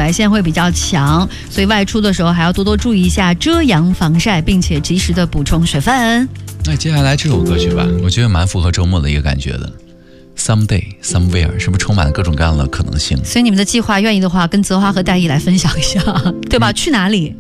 白线会比较强，所以外出的时候还要多多注意一下遮阳防晒，并且及时的补充水分。 那接下来这首歌曲吧，我觉得蛮符合周末的一个感觉的。Someday, somewhere， 是不是充满了各种各样的可能性？ 所以你们的计划，愿意的话，跟泽华和戴毅来分享一下，对吧？去哪里？